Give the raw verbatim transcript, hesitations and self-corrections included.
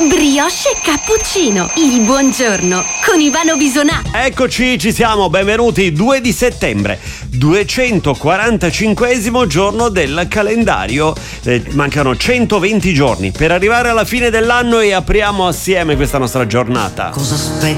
Brioche e cappuccino, il buongiorno con Ivano Bisonà. Eccoci, ci siamo, benvenuti. Due di settembre, duecentoquarantacinquesimo giorno del calendario. Eh, mancano centoventi giorni per arrivare alla fine dell'anno e apriamo assieme questa nostra giornata. Cosa aspetti?